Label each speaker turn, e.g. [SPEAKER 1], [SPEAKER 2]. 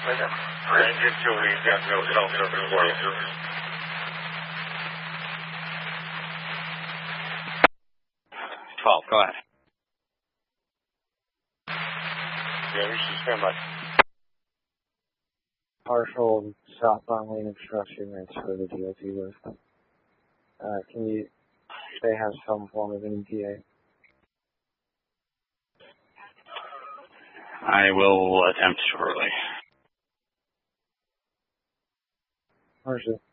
[SPEAKER 1] Engine 2, he's got no self-service for you.
[SPEAKER 2] Go ahead.
[SPEAKER 1] Yeah, we should stand by.
[SPEAKER 3] Partial southbound lane obstruction rates for the DOT list. Can you they have some form of an ETA?
[SPEAKER 2] I will attempt shortly.
[SPEAKER 3] Understood.